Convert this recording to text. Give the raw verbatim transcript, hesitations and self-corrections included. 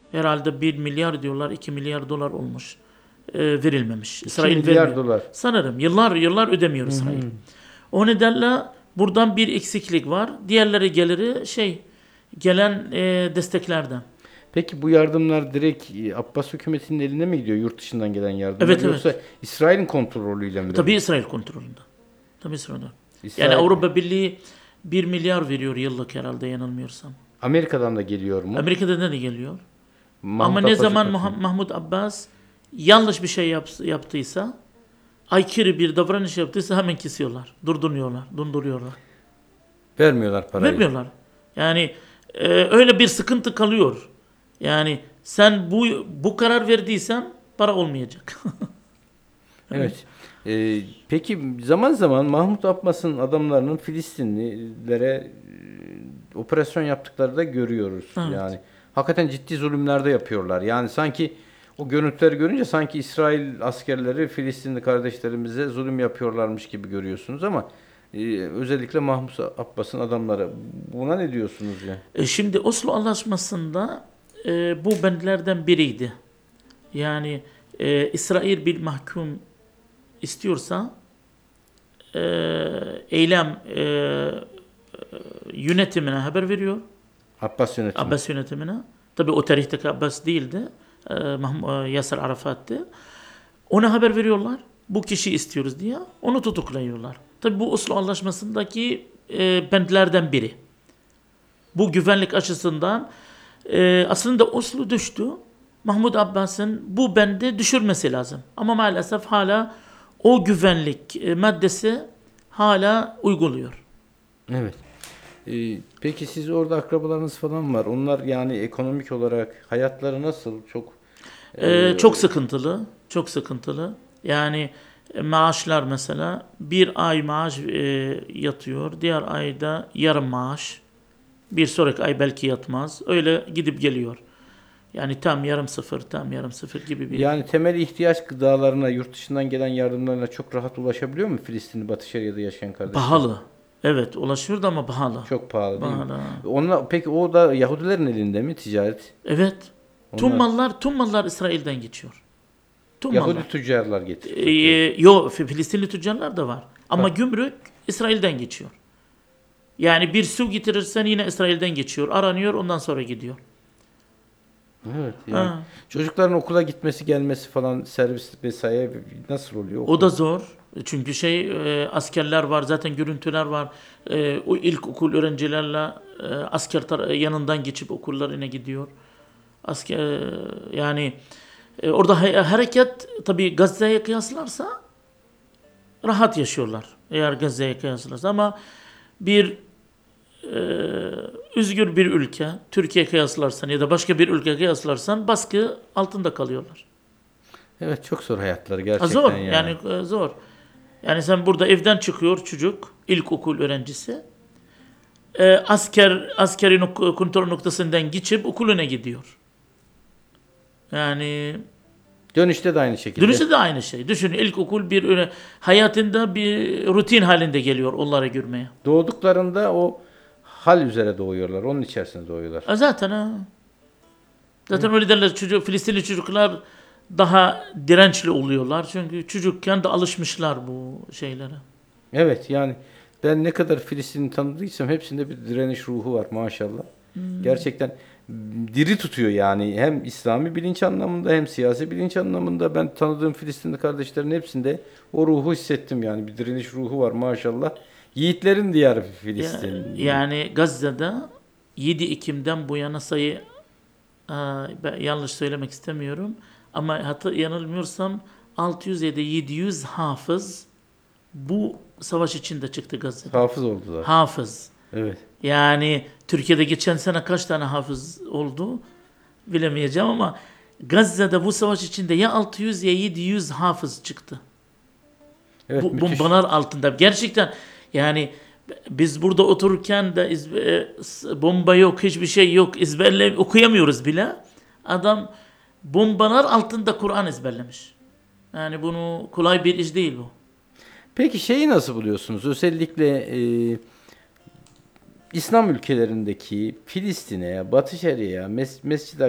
Herhalde bir milyar diyorlar, iki milyar dolar olmuş. E, verilmemiş. İsrail milyar vermiyor. dolar. Sanırım yıllar yıllar ödemiyor Hı hı. İsrail. O nedenle buradan bir eksiklik var. Diğerleri geliri şey gelen e, desteklerden. Peki bu yardımlar direkt e, Abbas hükümetinin eline mi gidiyor, yurt dışından gelen yardımlar, Evet, yoksa evet. İsrail'in kontrolüyle mi? Tabii İsrail kontrolünde. Tabii İsrail'de. İsrail, Yani Avrupa Birliği bir milyar veriyor yıllık herhalde yanılmıyorsam. Amerika'dan da geliyor mu? Amerika'da ne geliyor? Mahmut Ama ne Abbas zaman hükümeti. Mah- Mahmut Abbas yanlış bir şey yap- yaptıysa, aykırı bir davranış yaptıysa hemen kesiyorlar. Durduruyorlar. Dunduruyorlar. Vermiyorlar parayı. Vermiyorlar. Yani e, öyle bir sıkıntı kalıyor. Yani sen bu bu karar verdiysen para olmayacak. Evet. Ee, peki zaman zaman Mahmut Abbas'ın adamlarının Filistinlilere e, operasyon yaptıkları da görüyoruz. Evet. Yani hakikaten ciddi zulümler de yapıyorlar. Yani sanki o görüntüleri görünce sanki İsrail askerleri Filistinli kardeşlerimize zulüm yapıyorlarmış gibi görüyorsunuz ama e, özellikle Mahmut Abbas'ın adamları. Buna ne diyorsunuz ya? E, şimdi Oslo Anlaşması'nda e, bu bendlerden biriydi. Yani e, İsrail bir mahkum istiyorsa e, eylem e, yönetimine haber veriyor. Abbas yönetimi. Abbas yönetimine. Tabi o tarihteki Abbas değildi. E, Mahmud, e, Yasser Arafat'tı. Ona haber veriyorlar. Bu kişi istiyoruz diye. Onu tutuklayıyorlar. Tabi bu Oslo Anlaşması'ndaki e, bendlerden biri. Bu güvenlik açısından e, aslında Oslo düştü. Mahmud Abbas'ın bu bendi düşürmesi lazım. Ama maalesef hala o güvenlik e, maddesi hala uyguluyor. Evet. Ee, peki siz orada akrabalarınız falan var. Onlar yani ekonomik olarak hayatları nasıl? Çok E, e, çok sıkıntılı. Çok sıkıntılı. Yani e, maaşlar mesela bir ay maaş e, yatıyor. Diğer ayda yarım maaş. Bir sonraki ay belki yatmaz. Öyle gidip geliyor. Yani tam yarım sıfır, tam yarım sıfır gibi bir... yani temel ihtiyaç gıdalarına, yurt dışından gelen yardımlarına çok rahat ulaşabiliyor mu Filistinli, Batı Şeria'da yaşayan kardeşler? Pahalı. Evet, ulaşıyordu ama pahalı. Çok pahalı değil mi? Pahalı. Onlar, peki o da Yahudilerin elinde mi ticaret? Evet. Tüm Onlar mallar, tüm mallar İsrail'den geçiyor. Tüm Yahudi mallar. tüccarlar Ee, getiriyor. yo, Filistinli tüccarlar da var. Ama Bak. gümrük İsrail'den geçiyor. Yani bir su getirirsen yine İsrail'den geçiyor. Aranıyor, ondan sonra gidiyor. Evet yani Ha. çocukların okula gitmesi gelmesi falan, servis vesaire nasıl oluyor? O da zor. Çünkü şey e, askerler var, zaten görüntüler var. E, o ilkokul öğrencilerle e, asker tar- yanından geçip okullarına gidiyor. Asker e, yani e, orada ha- hareket tabii Gazze'ye kıyaslarsa rahat yaşıyorlar. Eğer Gazze'ye kıyaslarsa ama bir e, üzgün bir ülke, Türkiye kıyaslarsan ya da başka bir ülke kıyaslarsan baskı altında kalıyorlar. Evet, çok zor hayatları Ha, gerçekten zor yani. yani e, zor. Yani sen burada evden çıkıyor çocuk, ilkokul öğrencisi. E, asker askeri nok- kontrol noktasından geçip okuluna gidiyor. Yani Dönüşte de aynı şekilde. dönüşte de aynı şey. Düşün, ilkokul bir öyle hayatında bir rutin halinde geliyor onları görmeye. Doğduklarında o hal üzere doğuyorlar. Onun içerisinde doğuyorlar. E zaten ha. Zaten öyle derler, çocuk, Filistinli çocuklar daha dirençli oluyorlar. Çünkü çocukken de alışmışlar bu şeylere. Evet yani ben ne kadar Filistin'i tanıdıysam hepsinde bir direniş ruhu var maşallah. Hmm. Gerçekten diri tutuyor yani, hem İslami bilinç anlamında hem siyasi bilinç anlamında. Ben tanıdığım Filistinli kardeşlerin hepsinde o ruhu hissettim yani, bir direniş ruhu var maşallah. Yiğitlerin diyarı Filistin. Ya- Yani Gazze'de yedi Ekim'den bu yana sayı, aa, ben yanlış söylemek istemiyorum ama hatta yanılmıyorsam altı yüz ya da yedi yüz hafız bu savaş içinde çıktı Gazze'de. Hafız oldular. Hafız. Evet. Yani Türkiye'de geçen sene kaç tane hafız oldu bilemeyeceğim ama Gazze'de bu savaş içinde ya altı yüz ya yedi yüz hafız çıktı. Evet, Bu müthiş. bombalar altında. Gerçekten yani biz burada otururken de izbe- e, bomba yok, hiçbir şey yok, ezberle okuyamıyoruz bile. Adam bombalar altında Kur'an ezberlemiş. Yani bunu kolay bir iş değil bu. Peki şeyi nasıl buluyorsunuz? Özellikle e, İslam ülkelerindeki Filistin'e, Batı Şeria'ya, Mes Mescid-i